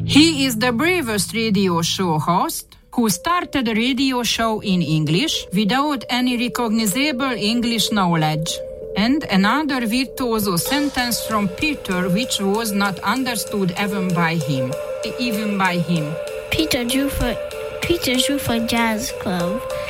He is the bravest radio show host who started a radio show in English without any recognizable English knowledge. And another virtuoso sentence from Peter which was not understood even by him. Peter drew for Jazz Club.